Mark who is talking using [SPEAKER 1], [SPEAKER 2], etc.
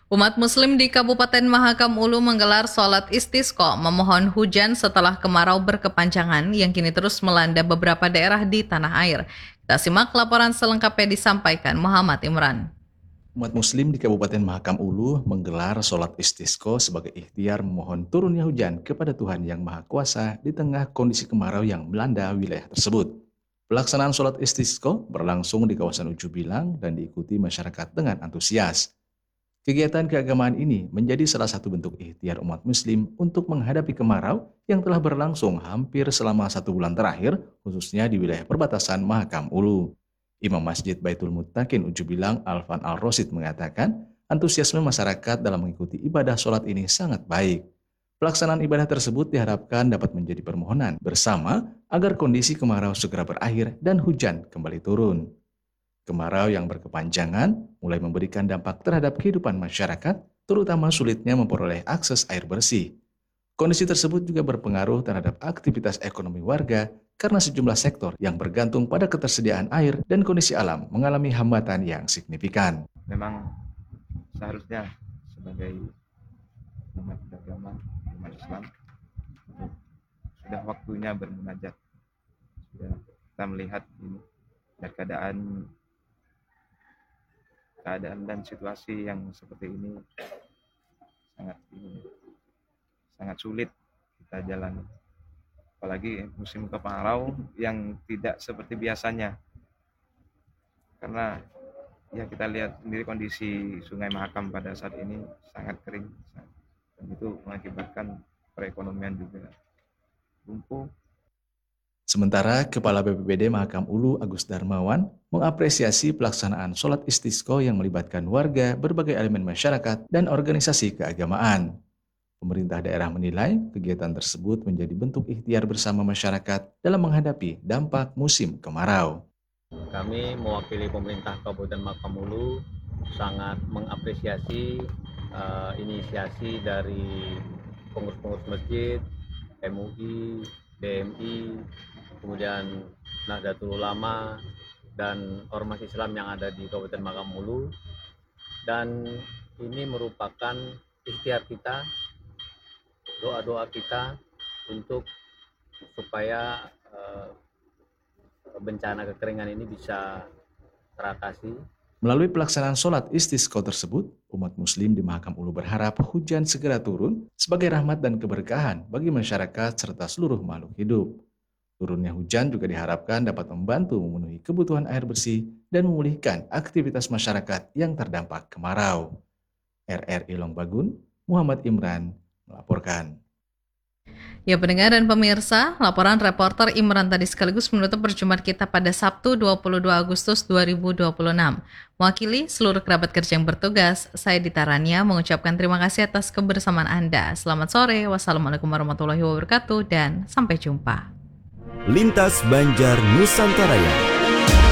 [SPEAKER 1] Umat Muslim di Kabupaten Mahakam Ulu menggelar sholat istisqa memohon hujan setelah kemarau berkepanjangan yang kini terus melanda beberapa daerah di tanah air. Kita simak laporan selengkapnya disampaikan Muhammad Imran.
[SPEAKER 2] Umat Muslim di Kabupaten Mahakam Ulu menggelar sholat istisqa sebagai ikhtiar memohon turunnya hujan kepada Tuhan Yang Maha Kuasa di tengah kondisi kemarau yang melanda wilayah tersebut. Pelaksanaan sholat istisqa berlangsung di kawasan Uju Bilang dan diikuti masyarakat dengan antusias. Kegiatan keagamaan ini menjadi salah satu bentuk ikhtiar umat Muslim untuk menghadapi kemarau yang telah berlangsung hampir selama 1 bulan terakhir, khususnya di wilayah perbatasan Mahakam Ulu. Imam Masjid Baitul Muttaqin Uju Bilang Alfan Al-Rosid mengatakan, antusiasme masyarakat dalam mengikuti ibadah sholat ini sangat baik. Pelaksanaan ibadah tersebut diharapkan dapat menjadi permohonan bersama agar kondisi kemarau segera berakhir dan hujan kembali turun. Kemarau yang berkepanjangan mulai memberikan dampak terhadap kehidupan masyarakat, terutama sulitnya memperoleh akses air bersih. Kondisi tersebut juga berpengaruh terhadap aktivitas ekonomi warga karena sejumlah sektor yang bergantung pada ketersediaan air dan kondisi alam mengalami hambatan yang signifikan.
[SPEAKER 3] Memang seharusnya sebagai umat beragama, umat Islam, sudah waktunya bermunajat. Sudah kita melihat ini keadaan dan situasi yang seperti ini sangat sulit kita jalani. Apalagi musim kemarau yang tidak seperti biasanya. Karena ya kita lihat sendiri kondisi Sungai Mahakam pada saat ini sangat kering. Dan itu mengakibatkan perekonomian juga lumpuh.
[SPEAKER 2] Sementara Kepala BPBD Mahakam Ulu Agus Darmawan mengapresiasi pelaksanaan sholat istisqa yang melibatkan warga, berbagai elemen masyarakat, dan organisasi keagamaan. Pemerintah daerah menilai kegiatan tersebut menjadi bentuk ikhtiar bersama masyarakat dalam menghadapi dampak musim kemarau.
[SPEAKER 4] Kami mewakili pemerintah Kabupaten Mahakam Ulu sangat mengapresiasi inisiasi dari pengurus-pengurus masjid, MUI, DMI, kemudian Nahdlatul Ulama, dan ormas Islam yang ada di Kabupaten Mahakam Ulu. Dan ini merupakan ikhtiar kita, doa-doa kita untuk supaya bencana kekeringan ini bisa teratasi.
[SPEAKER 2] Melalui pelaksanaan sholat istisqa tersebut, umat Muslim di Mahakam Ulu berharap hujan segera turun sebagai rahmat dan keberkahan bagi masyarakat serta seluruh makhluk hidup. Turunnya hujan juga diharapkan dapat membantu memenuhi kebutuhan air bersih dan memulihkan aktivitas masyarakat yang terdampak kemarau. RRI Longbagun, Muhammad Imran melaporkan.
[SPEAKER 1] Ya pendengar dan pemirsa, laporan reporter Imran tadi sekaligus menutup perjumpaan kita pada Sabtu 22 Agustus 2026. Mewakili seluruh kerabat kerja yang bertugas, saya Dita Rania mengucapkan terima kasih atas kebersamaan Anda. Selamat sore, wassalamualaikum warahmatullahi wabarakatuh, dan sampai jumpa.
[SPEAKER 5] Lintas Banjar Nusantara.